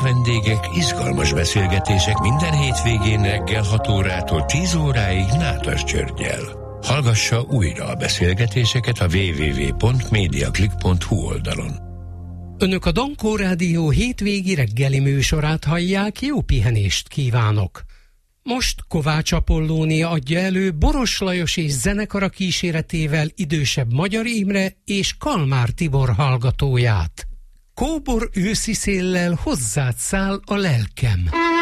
vendégek, izgalmas beszélgetések minden hétvégén reggel 6 órától 10 óráig Nádas Györggyel. Hallgassa újra a beszélgetéseket a www.mediaclick.hu oldalon. Önök a Dankó Rádió hétvégi reggeli műsorát hallják, jó pihenést kívánok! Most Kovács Apollónia adja elő Boros Lajos és zenekara kíséretével idősebb Magyar Imre és Kalmár Tibor hallgatóját. Kóbor őszi széllel hozzád száll a lelkem.